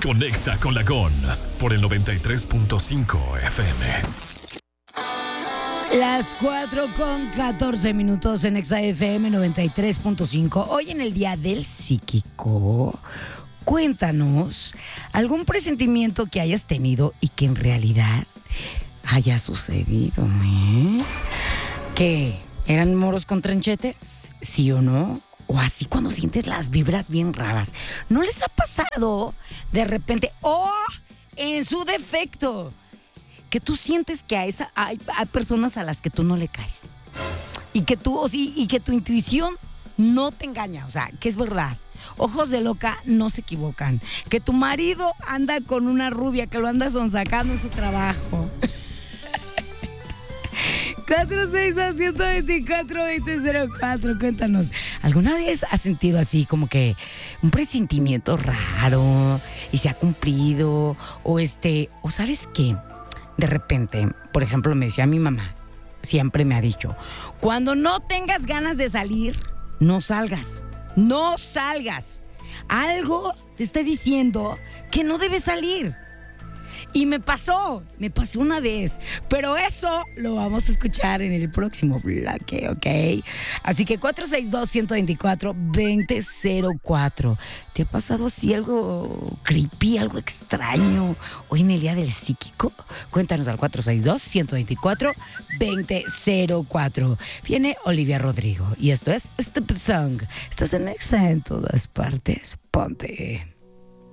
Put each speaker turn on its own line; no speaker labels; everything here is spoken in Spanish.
Conexa con Lagons por el 93.5 FM.
Las 4:14 en Exa FM 93.5. Hoy en el Día del Psíquico, cuéntanos algún presentimiento que hayas tenido y que en realidad haya sucedido, ¿eh? ¿Qué? ¿Eran moros con tranchetes? ¿Sí o no? O así cuando sientes las vibras bien raras. ¿No les ha pasado de repente, en su defecto, que tú sientes que hay personas a las que tú no le caes? Y que tu intuición no te engaña, o sea, que es verdad. Ojos de loca no se equivocan. Que tu marido anda con una rubia que lo anda sonsacando en su trabajo. 462-124-2004. Cuéntanos, ¿alguna vez has sentido así como que un presentimiento raro y se ha cumplido? O ¿sabes qué? De repente, por ejemplo, me decía mi mamá, siempre me ha dicho, cuando no tengas ganas de salir, no salgas. No salgas. Algo te está diciendo que no debes salir. Y me pasó una vez, pero eso lo vamos a escuchar en el próximo bloque, ¿ok? Así que 462-124-2004. ¿Te ha pasado así algo creepy, algo extraño hoy en el Día del Psíquico? Cuéntanos al 462-124-2004. Viene Olivia Rodrigo y esto es Stupid Song. Estás en Exa en todas partes. Ponte.